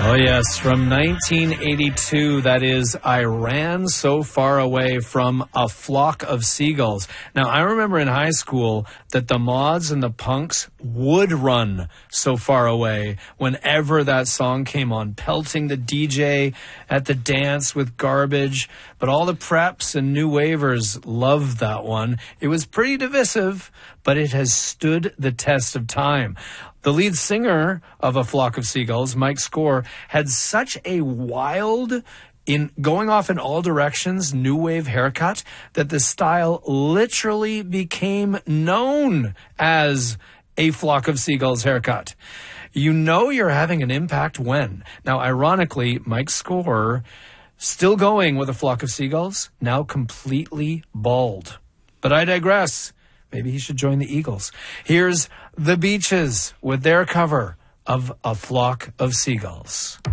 Oh, yes, from 1982, that is I Ran So Far Away from A Flock of Seagulls. Now, I remember in high school that the mods and the punks would run so far away whenever that song came on, pelting the DJ at the dance with garbage. But all the preps and new wavers loved that one. It was pretty divisive, but it has stood the test of time. The lead singer of A Flock of Seagulls, Mike Score, had such a wild, in going off in all directions, new wave haircut that the style literally became known as A Flock of Seagulls haircut. You know you're having an impact when. Now, ironically, Mike Score, still going with A Flock of Seagulls, now completely bald. But I digress. Maybe he should join the Eagles. Here's The Beaches with their cover of A Flock of Seagulls.